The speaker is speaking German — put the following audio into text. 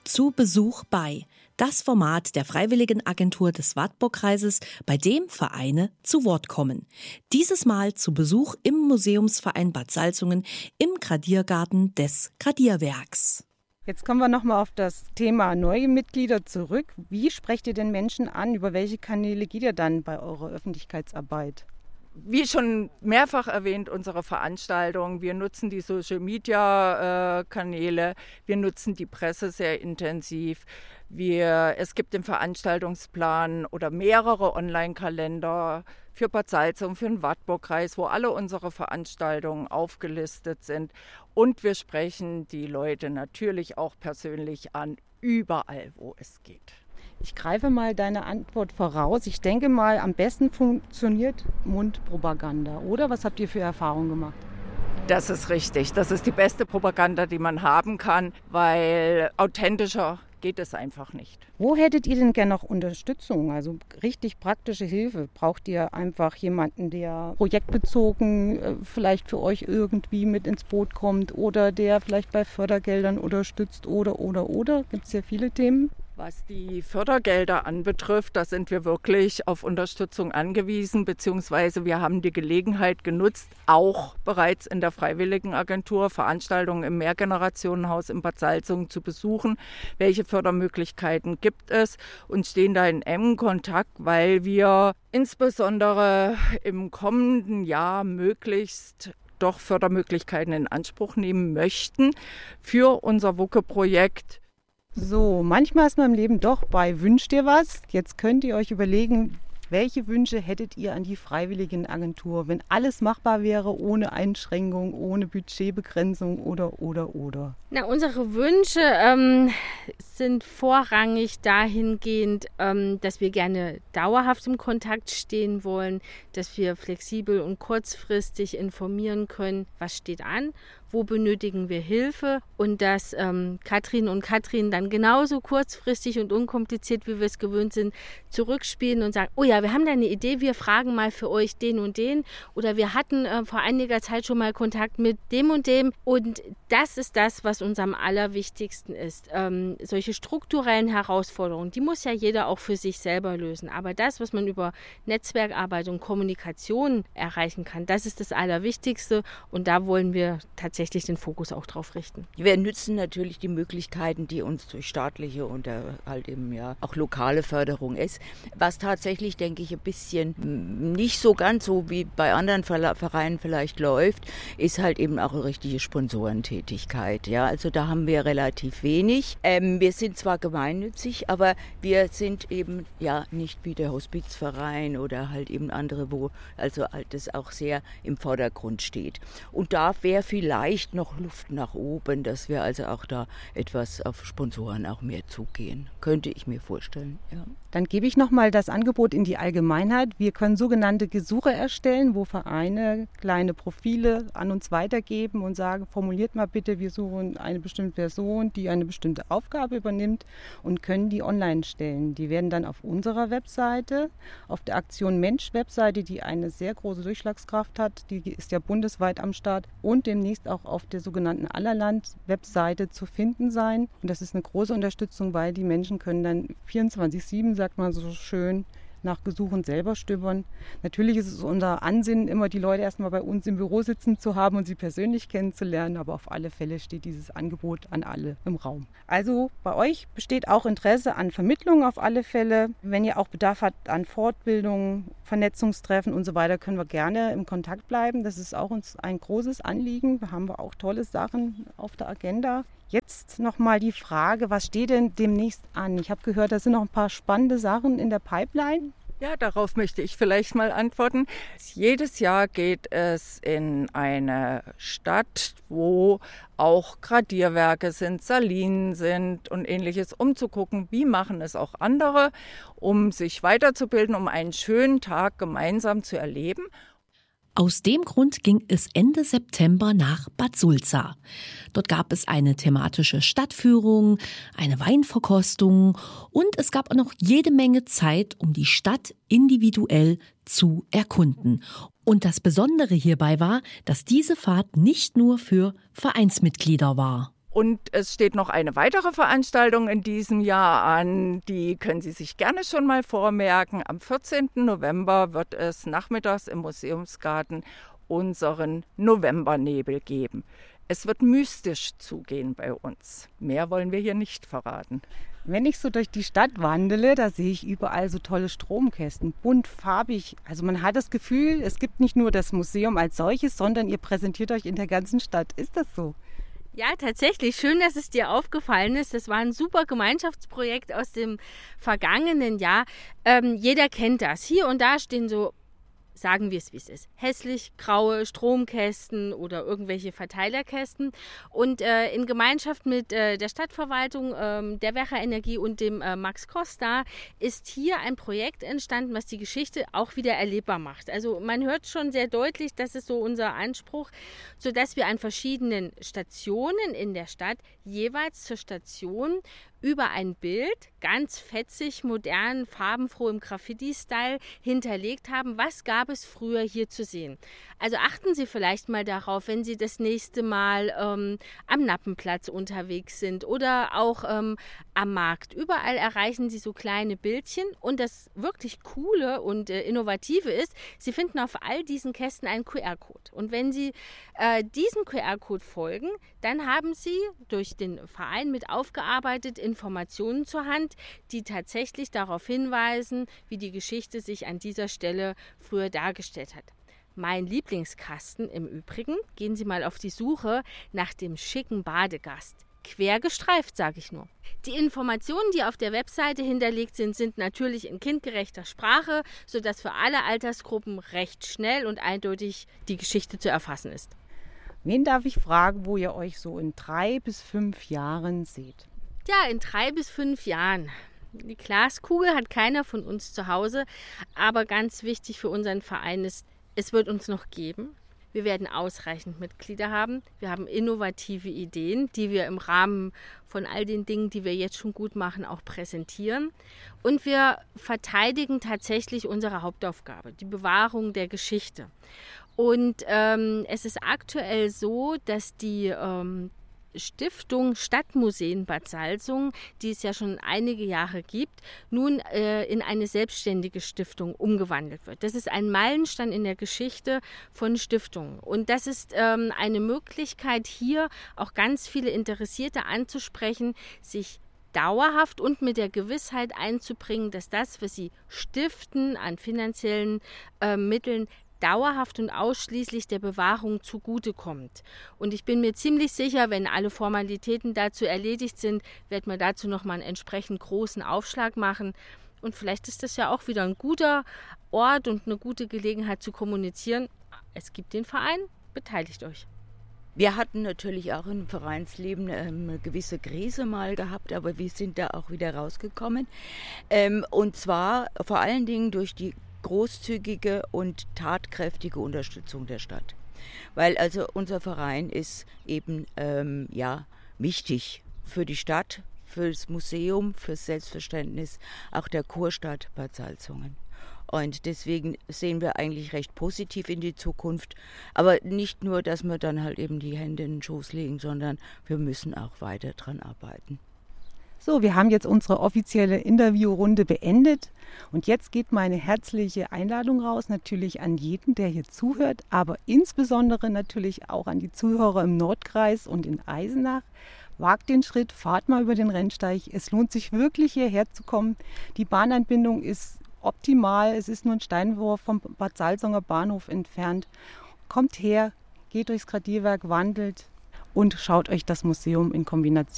Zu Besuch bei. Das Format der Freiwilligenagentur des Wartburgkreises, bei dem Vereine zu Wort kommen. Dieses Mal zu Besuch im Museumsverein Bad Salzungen im Gradiergarten des Gradierwerks. Jetzt kommen wir nochmal auf das Thema neue Mitglieder zurück. Wie sprecht ihr denn Menschen an? Über welche Kanäle geht ihr dann bei eurer Öffentlichkeitsarbeit? Wie schon mehrfach erwähnt, unsere Veranstaltung. Wir nutzen die Social-Media-Kanäle, wir nutzen die Presse sehr intensiv. Es gibt den Veranstaltungsplan oder mehrere Online-Kalender für Bad Salzungen, für den Wartburgkreis, wo alle unsere Veranstaltungen aufgelistet sind. Und wir sprechen die Leute natürlich auch persönlich an, überall, wo es geht. Ich greife mal deine Antwort voraus. Ich denke mal, am besten funktioniert Mundpropaganda, oder? Was habt ihr für Erfahrungen gemacht? Das ist richtig. Das ist die beste Propaganda, die man haben kann, weil authentischer geht es einfach nicht. Wo hättet ihr denn gerne noch Unterstützung, also richtig praktische Hilfe? Braucht ihr einfach jemanden, der projektbezogen vielleicht für euch irgendwie mit ins Boot kommt oder der vielleicht bei Fördergeldern unterstützt oder? Gibt es ja viele Themen. Was die Fördergelder anbetrifft, da sind wir wirklich auf Unterstützung angewiesen, beziehungsweise wir haben die Gelegenheit genutzt, auch bereits in der Freiwilligenagentur Veranstaltungen im Mehrgenerationenhaus in Bad Salzungen zu besuchen. Welche Fördermöglichkeiten gibt es? Und stehen da in engem Kontakt, weil wir insbesondere im kommenden Jahr möglichst doch Fördermöglichkeiten in Anspruch nehmen möchten für unser WUKE-Projekt. So, manchmal ist man im Leben doch bei Wünsch dir was. Jetzt könnt ihr euch überlegen, welche Wünsche hättet ihr an die Freiwilligenagentur, wenn alles machbar wäre, ohne Einschränkung, ohne Budgetbegrenzung oder? Na, unsere Wünsche sind vorrangig dahingehend, dass wir gerne dauerhaft im Kontakt stehen wollen, dass wir flexibel und kurzfristig informieren können, was steht an, wo benötigen wir Hilfe und dass Katrin und Katrin dann genauso kurzfristig und unkompliziert, wie wir es gewöhnt sind, zurückspielen und sagen, oh ja, wir haben da eine Idee, wir fragen mal für euch den und den oder wir hatten vor einiger Zeit schon mal Kontakt mit dem und dem und das ist das, was uns am allerwichtigsten ist. Solche strukturellen Herausforderungen, die muss ja jeder auch für sich selber lösen, aber das, was man über Netzwerkarbeit und Kommunikation erreichen kann, das ist das Allerwichtigste und da wollen wir tatsächlich den Fokus auch drauf richten. Wir nützen natürlich die Möglichkeiten, die uns durch staatliche und halt eben ja auch lokale Förderung ist. Was tatsächlich, denke ich, ein bisschen nicht so ganz so wie bei anderen Vereinen vielleicht läuft, ist halt eben auch eine richtige Sponsorentätigkeit. Ja, also da haben wir relativ wenig. Wir sind zwar gemeinnützig, aber wir sind eben ja nicht wie der Hospizverein oder halt eben andere, wo also das auch sehr im Vordergrund steht. Und da wäre vielleicht noch Luft nach oben, dass wir also auch da etwas auf Sponsoren auch mehr zugehen. Könnte ich mir vorstellen, ja. Dann gebe ich nochmal das Angebot in die Allgemeinheit. Wir können sogenannte Gesuche erstellen, wo Vereine kleine Profile an uns weitergeben und sagen, formuliert mal bitte, wir suchen eine bestimmte Person, die eine bestimmte Aufgabe übernimmt und können die online stellen. Die werden dann auf unserer Webseite, auf der Aktion Mensch-Webseite, die eine sehr große Durchschlagskraft hat, die ist ja bundesweit am Start und demnächst auch auf der sogenannten Allerland-Webseite zu finden sein. Und das ist eine große Unterstützung, weil die Menschen können dann 24/7, sagt man so schön, nach Gesuchen selber stöbern. Natürlich ist es unser Ansinnen, immer die Leute erstmal bei uns im Büro sitzen zu haben und sie persönlich kennenzulernen, aber auf alle Fälle steht dieses Angebot an alle im Raum. Also bei euch besteht auch Interesse an Vermittlung auf alle Fälle. Wenn ihr auch Bedarf habt an Fortbildung, Vernetzungstreffen und so weiter, können wir gerne im Kontakt bleiben. Das ist auch uns ein großes Anliegen. Da haben wir auch tolle Sachen auf der Agenda. Jetzt nochmal die Frage, was steht denn demnächst an? Ich habe gehört, da sind noch ein paar spannende Sachen in der Pipeline. Ja, darauf möchte ich vielleicht mal antworten. Jedes Jahr geht es in eine Stadt, wo auch Gradierwerke sind, Salinen sind und Ähnliches, um zu gucken, wie machen es auch andere, um sich weiterzubilden, um einen schönen Tag gemeinsam zu erleben. Aus dem Grund ging es Ende September nach Bad Sulza. Dort gab es eine thematische Stadtführung, eine Weinverkostung und es gab auch noch jede Menge Zeit, um die Stadt individuell zu erkunden. Und das Besondere hierbei war, dass diese Fahrt nicht nur für Vereinsmitglieder war. Und es steht noch eine weitere Veranstaltung in diesem Jahr an, die können Sie sich gerne schon mal vormerken. Am 14. November wird es nachmittags im Museumsgarten unseren Novembernebel geben. Es wird mystisch zugehen bei uns. Mehr wollen wir hier nicht verraten. Wenn ich so durch die Stadt wandele, da sehe ich überall so tolle Stromkästen, bunt, farbig. Also man hat das Gefühl, es gibt nicht nur das Museum als solches, sondern ihr präsentiert euch in der ganzen Stadt. Ist das so? Ja, tatsächlich. Schön, dass es dir aufgefallen ist. Das war ein super Gemeinschaftsprojekt aus dem vergangenen Jahr. Jeder kennt das. Hier und da stehen so, sagen wir es, wie es ist, hässlich graue Stromkästen oder irgendwelche Verteilerkästen. Und in Gemeinschaft mit der Stadtverwaltung, der Werra Energie und dem Max Costa ist hier ein Projekt entstanden, was die Geschichte auch wieder erlebbar macht. Also man hört schon sehr deutlich, das ist so unser Anspruch, sodass wir an verschiedenen Stationen in der Stadt jeweils zur Station über ein Bild, ganz fetzig, modern, farbenfroh im Graffiti-Style hinterlegt haben, was gab es früher hier zu sehen. Also achten Sie vielleicht mal darauf, wenn Sie das nächste Mal am Nappenplatz unterwegs sind oder auch am Markt. Überall erreichen Sie so kleine Bildchen und das wirklich Coole und Innovative ist, Sie finden auf all diesen Kästen einen QR-Code. Und wenn Sie diesem QR-Code folgen, dann haben Sie durch den Verein mit aufgearbeitet Informationen zur Hand, die tatsächlich darauf hinweisen, wie die Geschichte sich an dieser Stelle früher dargestellt hat. Mein Lieblingskasten im Übrigen, gehen Sie mal auf die Suche nach dem schicken Badegast. Quer gestreift, sage ich nur. Die Informationen, die auf der Webseite hinterlegt sind, sind natürlich in kindgerechter Sprache, sodass für alle Altersgruppen recht schnell und eindeutig die Geschichte zu erfassen ist. Wen darf ich fragen, wo ihr euch so in 3 bis 5 Jahren seht? Ja, in 3 bis 5 Jahren. Die Glaskugel hat keiner von uns zu Hause, aber ganz wichtig für unseren Verein ist, es wird uns noch geben. Wir werden ausreichend Mitglieder haben. Wir haben innovative Ideen, die wir im Rahmen von all den Dingen, die wir jetzt schon gut machen, auch präsentieren. Und wir verteidigen tatsächlich unsere Hauptaufgabe, die Bewahrung der Geschichte. Und es ist aktuell so, dass die Stiftung Stadtmuseen Bad Salzungen, die es ja schon einige Jahre gibt, nun in eine selbstständige Stiftung umgewandelt wird. Das ist ein Meilenstein in der Geschichte von Stiftungen. Und das ist eine Möglichkeit, hier auch ganz viele Interessierte anzusprechen, sich dauerhaft und mit der Gewissheit einzubringen, dass das, was sie stiften an finanziellen Mitteln, dauerhaft und ausschließlich der Bewahrung zugutekommt. Und ich bin mir ziemlich sicher, wenn alle Formalitäten dazu erledigt sind, wird man dazu nochmal einen entsprechend großen Aufschlag machen. Und vielleicht ist das ja auch wieder ein guter Ort und eine gute Gelegenheit zu kommunizieren. Es gibt den Verein, beteiligt euch. Wir hatten natürlich auch im Vereinsleben eine gewisse Krise mal gehabt, aber wir sind da auch wieder rausgekommen. Und zwar vor allen Dingen durch die großzügige und tatkräftige Unterstützung der Stadt. Weil also unser Verein ist eben wichtig für die Stadt, fürs Museum, fürs Selbstverständnis auch der Kurstadt Bad Salzungen. Und deswegen sehen wir eigentlich recht positiv in die Zukunft. Aber nicht nur, dass wir dann halt eben die Hände in den Schoß legen, sondern wir müssen auch weiter dran arbeiten. So, wir haben jetzt unsere offizielle Interviewrunde beendet und jetzt geht meine herzliche Einladung raus, natürlich an jeden, der hier zuhört, aber insbesondere natürlich auch an die Zuhörer im Nordkreis und in Eisenach. Wagt den Schritt, fahrt mal über den Rennsteig. Es lohnt sich wirklich hierher zu kommen. Die Bahnanbindung ist optimal. Es ist nur ein Steinwurf vom Bad Salzunger Bahnhof entfernt. Kommt her, geht durchs Gradierwerk, wandelt und schaut euch das Museum in Kombination